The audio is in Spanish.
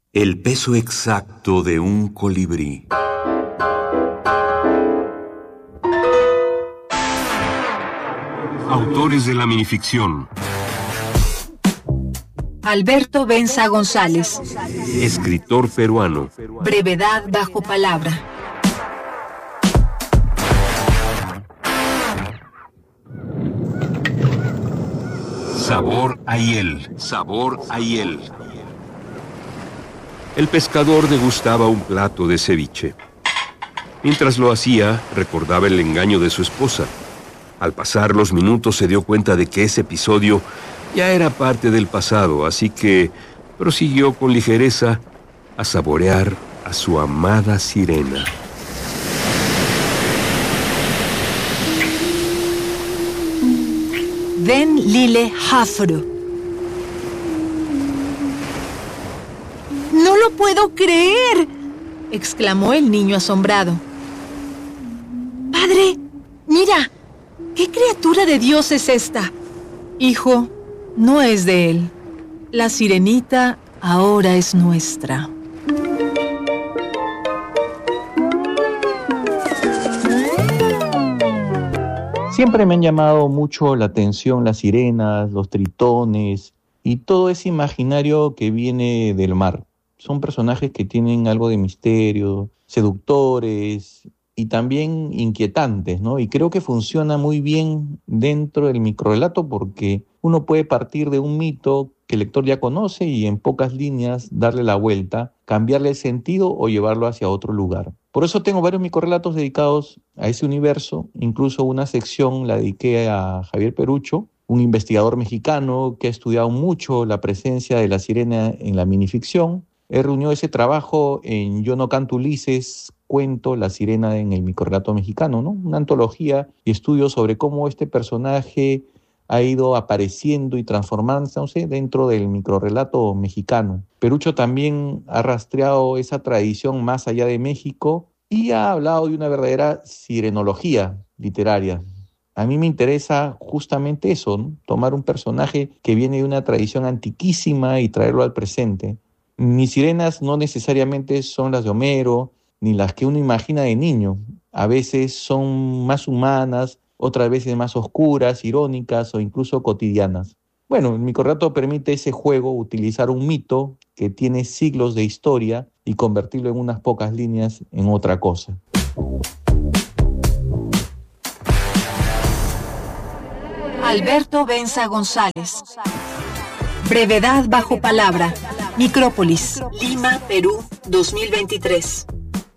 El peso exacto de un colibrí. Autores de la minificción: Alberto Benza González, escritor peruano. Brevedad bajo palabra. Sabor a hiel, sabor a hiel. El pescador degustaba un plato de ceviche. Mientras lo hacía, recordaba el engaño de su esposa. Al pasar los minutos se dio cuenta de que ese episodio ya era parte del pasado, así que prosiguió con ligereza a saborear a su amada sirena. Den Lille Hafro. ¡No lo puedo creer!, exclamó el niño asombrado. ¡Padre, mira! ¿Qué criatura de Dios es esta? Hijo, no es de él. La sirenita ahora es nuestra. Siempre me han llamado mucho la atención las sirenas, los tritones y todo ese imaginario que viene del mar. Son personajes que tienen algo de misterio, seductores y también inquietantes, ¿no? Y creo que funciona muy bien dentro del microrrelato porque uno puede partir de un mito que el lector ya conoce y en pocas líneas darle la vuelta, cambiarle el sentido o llevarlo hacia otro lugar. Por eso tengo varios microrrelatos dedicados a ese universo, incluso una sección la dediqué a Javier Perucho, un investigador mexicano que ha estudiado mucho la presencia de la sirena en la minificción. Él reunió ese trabajo en Yo no canto Ulises, cuento La sirena en el microrrelato mexicano, ¿no? Una antología y estudio sobre cómo este personaje ha ido apareciendo y transformándose dentro del microrrelato mexicano. Perucho también ha rastreado esa tradición más allá de México y ha hablado de una verdadera sirenología literaria. A mí me interesa justamente eso, ¿no? Tomar un personaje que viene de una tradición antiquísima y traerlo al presente. Mis sirenas no necesariamente son las de Homero, ni las que uno imagina de niño. A veces son más humanas, otras veces más oscuras, irónicas o incluso cotidianas. Bueno, el microrrelato permite ese juego, utilizar un mito que tiene siglos de historia y convertirlo en unas pocas líneas en otra cosa. Alberto Benza González. Brevedad bajo palabra. Micrópolis, Lima, Perú, 2023.